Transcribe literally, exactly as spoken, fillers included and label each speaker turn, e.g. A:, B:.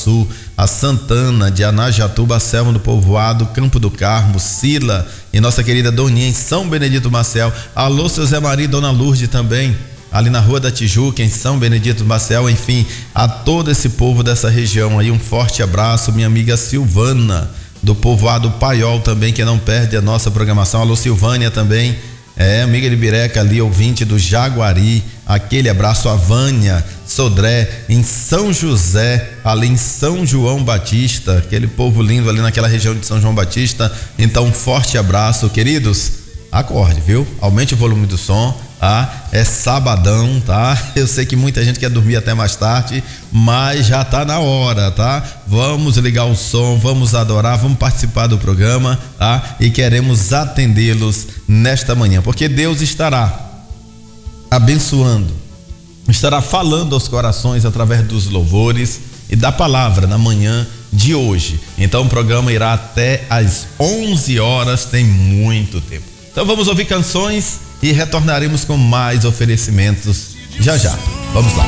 A: Iguaçu, a Santana de Anajatuba, a Selma do Povoado, Campo do Carmo, Sila e nossa querida Doninha em São Benedito Maciel. Alô, seu Zé Maria e Dona Lourdes também, ali na Rua da Tijuca, em São Benedito Maciel. Enfim, a todo esse povo dessa região aí, um forte abraço. Minha amiga Silvana, do Povoado Paiol também, que não perde a nossa programação. Alô, Silvânia também, é, amiga de Bireca ali, ouvinte do Jaguari, aquele abraço. A Vânia Sodré, em São José, ali em São João Batista, aquele povo lindo ali naquela região de São João Batista. Então, um forte abraço, queridos. Acorde, viu? Aumente o volume do som, tá? É sabadão, tá? Eu sei que muita gente quer dormir até mais tarde, mas já tá na hora, tá? Vamos ligar o som, vamos adorar, vamos participar do programa, tá? E queremos atendê-los nesta manhã, porque Deus estará abençoando, estará falando aos corações através dos louvores e da palavra na manhã de hoje. Então o programa irá até às onze horas, tem muito tempo. Então vamos ouvir canções e retornaremos com mais oferecimentos já já. Vamos lá.